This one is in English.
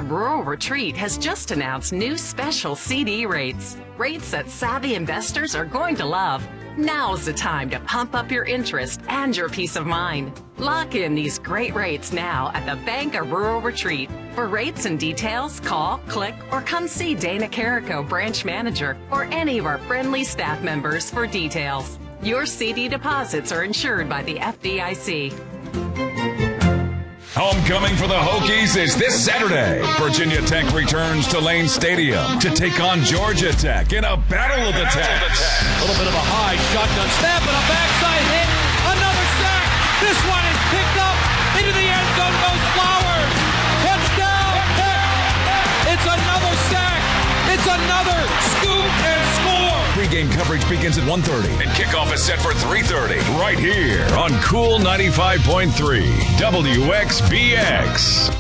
of Rural Retreat has just announced new special CD rates. Rates that savvy investors are going to love. Now's the time to pump up your interest and your peace of mind. Lock in these great rates now at the Bank of Rural Retreat. For rates and details, call, click, or come see Dana Carrico, branch manager, or any of our friendly staff members for details. Your CD deposits are insured by the FDIC. Homecoming for the Hokies is this Saturday. Virginia Tech returns to Lane Stadium to take on Georgia Tech in a battle of the Techs. A little bit of a high shotgun snap and a backside hit. Another sack. This one is picked up into the end zone. Goes Flowers. Touchdown. It's another sack. It's another scoop and score. Pre-game coverage begins at 1:30 and kickoff is set for 3:30 right here on Cool 95.3 WXBX.